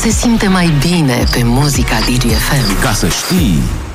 se simte mai bine pe muzica DGFM. Ca să știi...